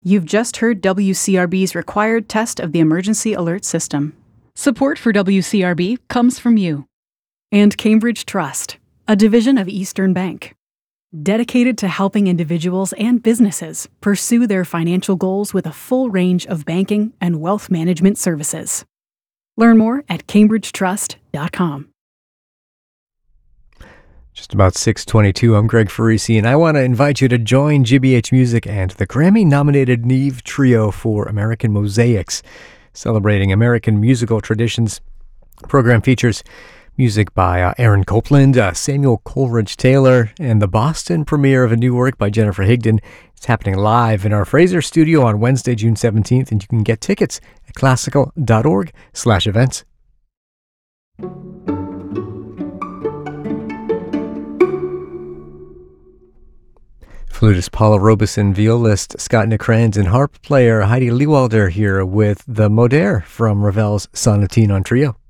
You've just heard WCRB's required test of the emergency alert system. Support for WCRB comes from you. And Cambridge Trust, a division of Eastern Bank, dedicated to helping individuals and businesses pursue their financial goals with a full range of banking and wealth management services. Learn more at cambridgetrust.com. Just about 6:22, I'm Greg Farisi, and I want to invite you to join GBH Music and the Grammy-nominated Neve Trio for American Mosaics, celebrating American musical traditions. The program features music by Aaron Copland, Samuel Coleridge Taylor, and the Boston premiere of a new work by Jennifer Higdon. It's happening live in our Fraser studio on Wednesday, June 17th, and you can get tickets at classical.org/events. Flutist Paula Robeson, violist Scott Nickrans, and harp player Heidi Lewalder here with the Moder from Ravel's Sonatine on Trio.